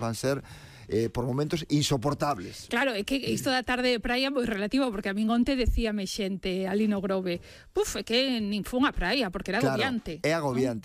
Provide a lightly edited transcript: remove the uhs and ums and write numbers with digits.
van ser por momentos insoportables. Claro, é que isto da tarde de praia é moi relativo, porque a min onte decíame xente ali no Grove, é que nin fun á praia, porque era agobiante. Claro, é agobiante.